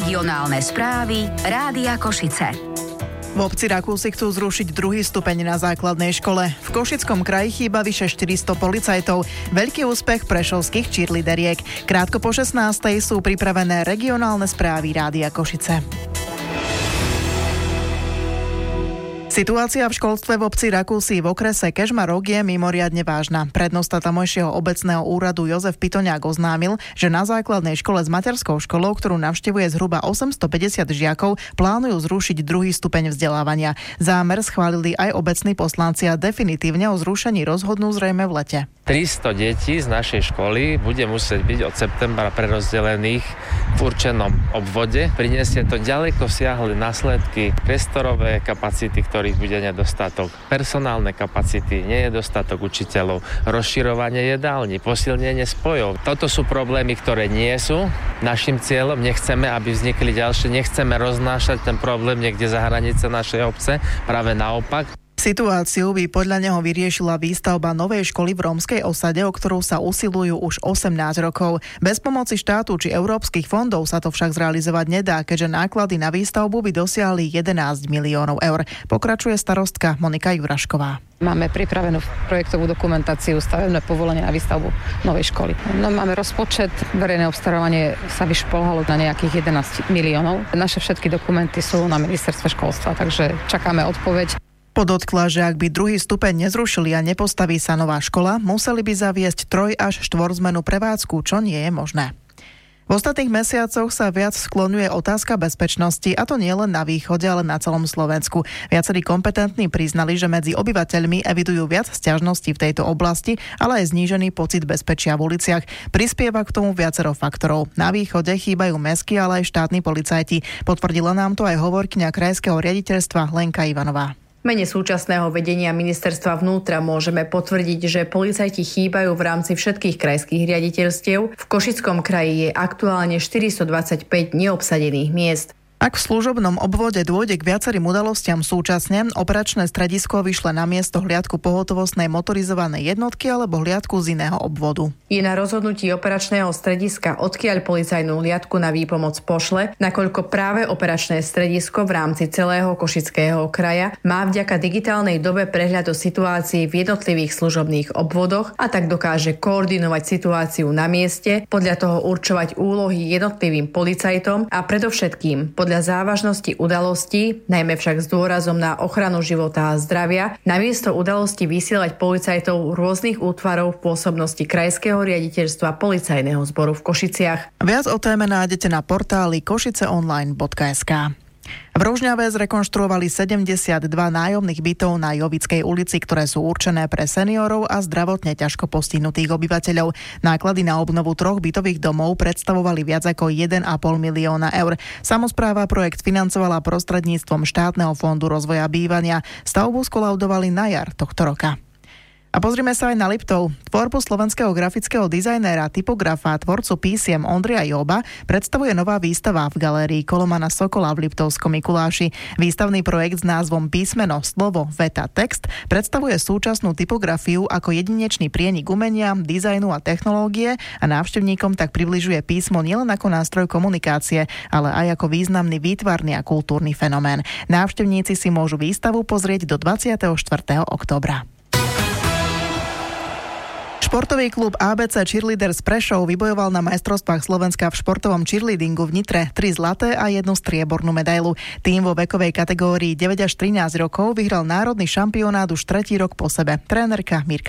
Regionálne správy Rádia Košice. V obci Rakúsy chcú zrušiť druhý stupeň na základnej škole. V Košickom kraji chýba vyše 400 policajtov. Veľký úspech prešovských cheerleaderiek. Krátko po 16:00 sú pripravené regionálne správy Rádia Košice. Situácia v školstve v obci Rakúsy v okrese Kežmarok je mimoriadne vážna. Prednosta tamojšieho obecného úradu Jozef Pitoňák oznámil, že na základnej škole s materskou školou, ktorú navštevuje zhruba 850 žiakov, plánujú zrušiť druhý stupeň vzdelávania. Zámer schválili aj obecní poslanci a definitívne o zrušení rozhodnú zrejme v lete. 300 detí z našej školy bude musieť byť od septembra prerozdelených v určenom obvode. Prinesie to ďaleko siahle následky, priestorové kapacity, ktorých bude nedostatok, personálne kapacity, nedostatok učiteľov, rozširovanie jedálni, posilnenie spojov. Toto sú problémy, ktoré nie sú našim cieľom. Nechceme, aby vznikli ďalšie, nechceme roznášať ten problém niekde za hranice našej obce, práve naopak. Situáciu by podľa neho vyriešila výstavba novej školy v rómskej osade, o ktorú sa usilujú už 18 rokov. Bez pomoci štátu či európskych fondov sa to však zrealizovať nedá, keďže náklady na výstavbu by dosiahli 11 miliónov eur. Pokračuje starostka Monika Jurašková. Máme pripravenú projektovú dokumentáciu, stavebné povolenie na výstavbu novej školy. No, máme rozpočet, verejné obstarávanie sa vyšplhalo na nejakých 11 miliónov. Naše všetky dokumenty sú na ministerstve školstva, takže čakáme odpoveď. Podotkla, že ak by druhý stupeň nezrušili a nepostaví sa nová škola, museli by zaviesť 3 až 4 zmenu prevádzku, čo nie je možné. V ostatných mesiacoch sa viac skloňuje otázka bezpečnosti, a to nie len na východe, ale na celom Slovensku. Viacerí kompetentní priznali, že medzi obyvateľmi evidujú viac sťažností v tejto oblasti, ale aj znížený pocit bezpečia v uliciach. Prispieva k tomu viacero faktorov. Na východe chýbajú mestskí, ale aj štátni policajti. Potvrdila nám to aj hovorkyňa krajského riaditeľstva Lenka Ivanová. V mene súčasného vedenia ministerstva vnútra môžeme potvrdiť, že policajti chýbajú v rámci všetkých krajských riaditeľstiev. V Košickom kraji je aktuálne 425 neobsadených miest. Ak v služobnom obvode dôjde k viacerým udalostiam súčasne, operačné stredisko vyšle na miesto hliadku pohotovostnej motorizovanej jednotky alebo hliadku z iného obvodu. Je na rozhodnutí operačného strediska, odkiaľ policajnú hliadku na výpomoc pošle, nakoľko práve operačné stredisko v rámci celého Košického kraja má vďaka digitálnej dobe prehľad o situácii v jednotlivých služobných obvodoch a tak dokáže koordinovať situáciu na mieste, podľa toho určovať úlohy jednotlivým policajtom a predovšetkým podľa závažnosti udalostí, najmä však s dôrazom na ochranu života a zdravia, na miesto udalosti vysielať policajtov rôznych útvarov v pôsobnosti Krajského riaditeľstva Policajného zboru v Košiciach. Viac o téme nájdete na portáli košiceonline.sk. V Rožňave zrekonštruovali 72 nájomných bytov na Jovickej ulici, ktoré sú určené pre seniorov a zdravotne ťažko postihnutých obyvateľov. Náklady na obnovu 3 bytových domov predstavovali viac ako 1,5 milióna eur. Samospráva projekt financovala prostredníctvom štátneho fondu rozvoja bývania. Stavbu skolaudovali na jar tohto roka. A pozrime sa aj na Liptov. Tvorbu slovenského grafického dizajnéra, typografa a tvorcu písiem Ondreja Jóba predstavuje nová výstava v galérii Kolomana Sokola v Liptovskom Mikuláši. Výstavný projekt s názvom Písmeno, slovo, veta, text predstavuje súčasnú typografiu ako jedinečný prienik umenia, dizajnu a technológie a návštevníkom tak približuje písmo nielen ako nástroj komunikácie, ale aj ako významný výtvarný a kultúrny fenomén. Návštevníci si môžu výstavu pozrieť do 24. októbra. Športový klub ABC Cheerleaders Prešov vybojoval na majstrovstvách Slovenska v športovom cheerleadingu v Nitre 3 zlaté a 1 striebornú medailu. Tým vo vekovej kategórii 9 až 13 rokov vyhral národný šampionát už 3. rok po sebe. Trénerka Mirka